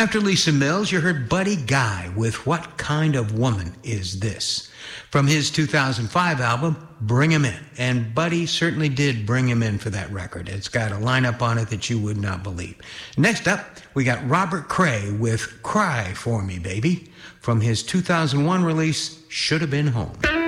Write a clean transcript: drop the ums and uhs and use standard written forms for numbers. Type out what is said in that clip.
After Lisa Mills, you heard Buddy Guy with What Kind of Woman Is This? From his 2005 album, Bring Him In. And Buddy certainly did bring him in for that record. It's got a lineup on it that you would not believe. Next up, we got Robert Cray with Cry For Me, Baby, from his 2001 release, Should Have Been Home.